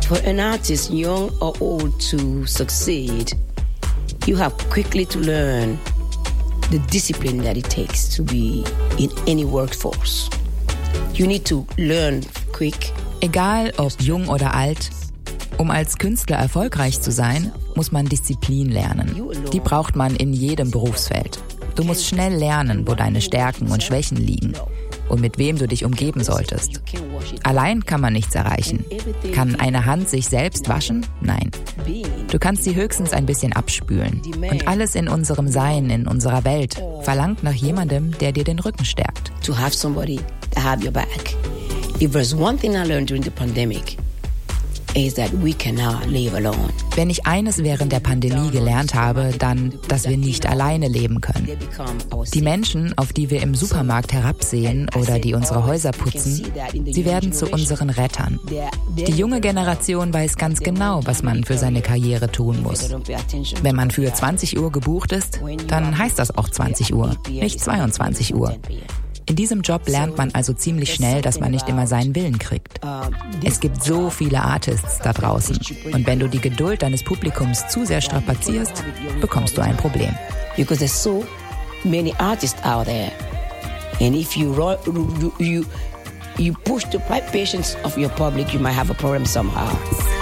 For an artist, young or old, to succeed, you have quickly to learn the discipline that it takes to be in any workforce. You need to learn quick. Egal ob jung oder alt, um als Künstler erfolgreich zu sein, muss man Disziplin lernen. Die braucht man in jedem Berufsfeld. Du musst schnell lernen, wo deine Stärken und Schwächen liegen und mit wem du dich umgeben solltest. Allein kann man nichts erreichen. Kann eine Hand sich selbst waschen? Nein. Du kannst sie höchstens ein bisschen abspülen. Und alles in unserem Sein, in unserer Welt, verlangt nach jemandem, der dir den Rücken stärkt. To have somebody to have your back. If there's one thing I learned during the pandemic, is that we cannot live alone. Wenn ich eines während der Pandemie gelernt habe, dann, dass wir nicht alleine leben können. Die Menschen, auf die wir im Supermarkt herabsehen oder die unsere Häuser putzen, sie werden zu unseren Rettern. Die junge Generation weiß ganz genau, was man für seine Karriere tun muss. Wenn man für 20 Uhr gebucht ist, dann heißt das auch 20 Uhr, nicht 22 Uhr. In diesem Job lernt man also ziemlich schnell, dass man nicht immer seinen Willen kriegt. Es gibt so viele Artists da draußen. Und wenn du die Geduld deines Publikums zu sehr strapazierst, bekommst du ein Problem. Because there's so many artists out there. And if you push the patience of your public, you might have a problem somehow.